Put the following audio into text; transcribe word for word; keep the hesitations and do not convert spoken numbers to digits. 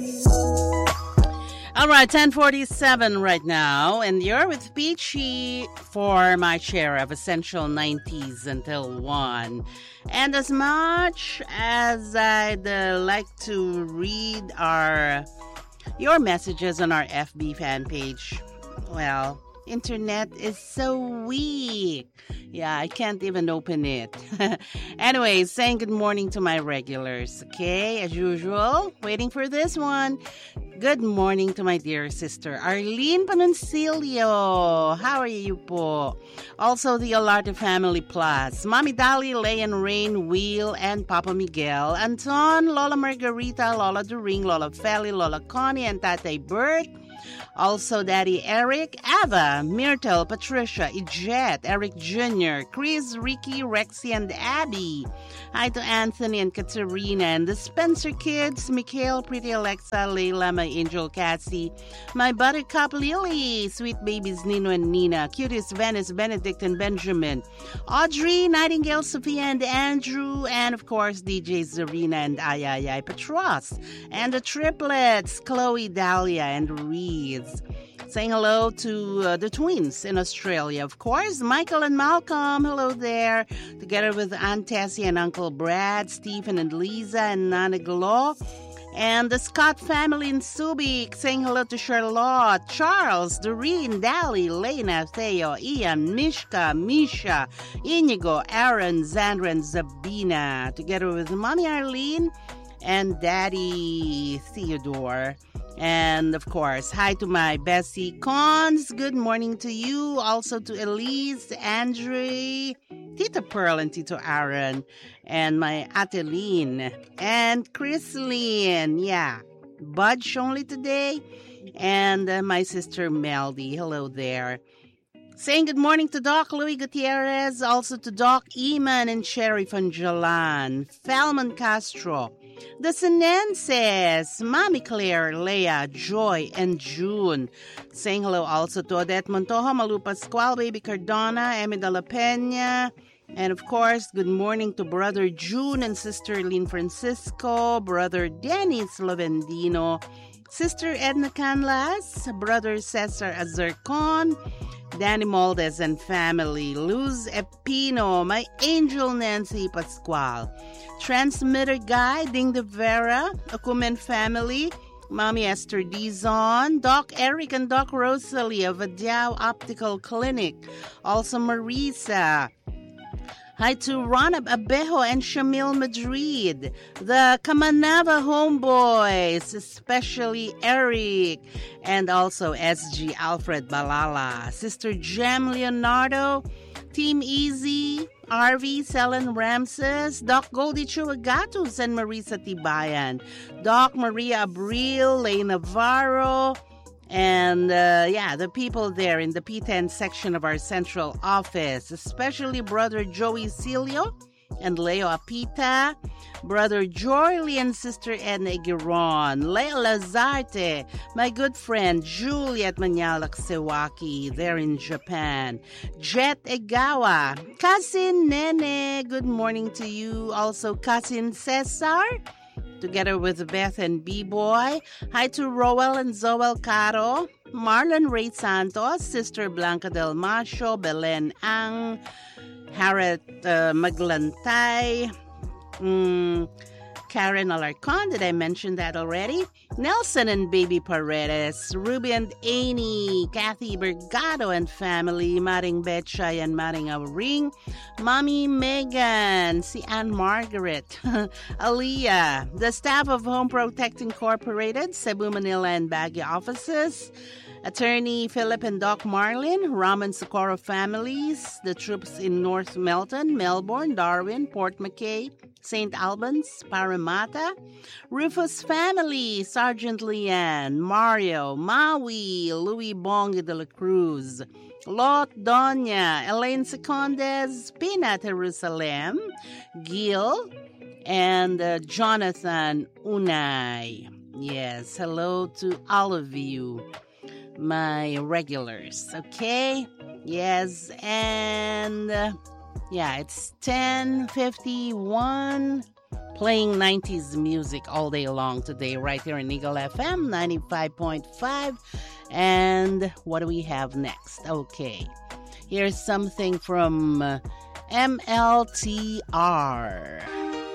All right, ten forty-seven right now, and you're with Peachy for my share of Essential nineties until one. And as much as I'd uh, like to read our your messages on our F B fan page, well, internet is so weak. Yeah, I can't even open it. Anyway, saying good morning to my regulars, okay? As usual, waiting for this one. Good morning to my dear sister, Arlene Panoncilio. How are you po? Also, the Olarte Family Plus. Mommy Dali, Lay and Rain, Wheel, and Papa Miguel. Anton, Lola Margarita, Lola During, Lola Feli, Lola Connie, and Tatay Bert. Also, Daddy Eric, Ava, Myrtle, Patricia, Ijet, Eric Junior, Chris, Ricky, Rexy, and Abby. Hi to Anthony and Katerina and the Spencer kids, Mikhail, Pretty Alexa, Layla, my angel Cassie, my buttercup Lily, sweet babies Nino and Nina, cutest Venice, Benedict, and Benjamin, Audrey, Nightingale, Sophia, and Andrew, and of course D J Zarina and Ayayay Petros, and the triplets, Chloe, Dahlia, and Reed. Saying hello to uh, the twins in Australia, of course. Michael and Malcolm, hello there. Together with Aunt Tessie and Uncle Brad, Stephen and Lisa and Nana Glo. And the Scott family in Subic, saying hello to Charlotte, Charles, Doreen, Dali, Lena, Theo, Ian, Mishka, Misha, Inigo, Aaron, Zandra, and Zabina. Together with Mommy Arlene and Daddy Theodore. And, of course, hi to my Bessie Cons. Good morning to you. Also to Elise, Andre, Tita Pearl, and Tito Aaron. And my Ateline. And Chrislyn. Yeah. Budge only today. And uh, my sister Meldy. Hello there. Saying good morning to Doc Louis Gutierrez. Also to Doc Eman and Sheriff Angelan. Falman Castro. The Sinenses, Mommy Claire, Leah, Joy, and June. Saying hello also to Odette Montojo, Malu Pascual, Baby Cardona, Emi de la Peña. And of course, good morning to Brother June and Sister Lynn Francisco, Brother Dennis Lovendino, Sister Edna Canlas, Brother Cesar Azarcon, Danny Moldes and family, Luz Epino, my angel Nancy Pascual, Transmitter Guy, Ding de Vera, Okumen family, Mommy Esther Dizon, Doc Eric and Doc Rosalie of Adiao Optical Clinic, also Marisa. Hi to Ronab Abejo and Shamil Madrid, the Kamanava homeboys, especially Eric, and also S G Alfred Balala, Sister Jem Leonardo, Team Easy, R V Selen Ramses, Doc Goldie Chuagatos and Marisa Tibayan, Doc Maria Abril, Lay Navarro, and, uh, yeah, the people there in the P ten section of our central office, especially Brother Joey Cilio and Leo Apita, Brother Jorley and Sister Edna Giron, Leo Lazarte, my good friend Juliet Manyalak Sewaki there in Japan, Jet Egawa, Cousin Nene, good morning to you, also Cousin Cesar, together with Beth and B-Boy. Hi to Roel and Zoel Caro, Marlon Ray Santos, Sister Blanca Del Macho, Belen Ang, Harriet uh, Maglantay, um, Karen Alarcon, did I mention that already? Nelson and Baby Paredes, Ruby and Amy, Kathy Bergado and family, Maring Betchay and Maring Auring, Mommy Megan, si Ann Margaret, Aliyah, the staff of Home Protect Incorporated, Cebu, Manila, and Baguio offices, Attorney Philip and Doc Marlin, Raman Socorro families, the troops in North Melton, Melbourne, Darwin, Port McKay, Saint Albans, Parramatta, Rufus family, Sergeant Leanne, Mario, Maui, Louis Bongi de la Cruz, Lot Doña, Elaine Secondes, Pina Jerusalem, Gil, and uh, Jonathan Unay. Yes, hello to all of you, my regulars, okay? Yes, and uh, yeah, it's ten fifty-one playing nineties music all day long today, right here in Eagle F M ninety-five point five. And what do we have next? Okay, here's something from uh, M L T R.